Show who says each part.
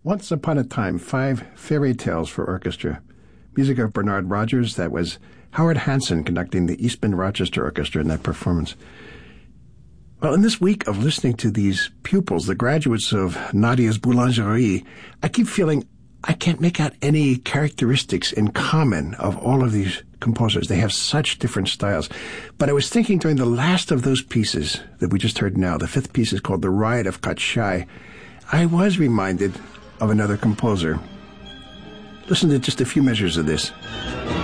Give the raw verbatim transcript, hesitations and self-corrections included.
Speaker 1: Once Upon a Time, Five Fairy Tales for Orchestra. Music of Bernard Rogers. That was Howard Hanson conducting the East Bend Rochester Orchestra in that performance. Well, in this week of listening to these pupils, the graduates of Nadia's Boulangerie, I keep feeling I can't make out any characteristics in common of all of these composers. They have such different styles. But I was thinking during the last of those pieces that we just heard now, the fifth piece is called The Ride of Katshai, I was reminded of another composer. Listen to just a few measures of this.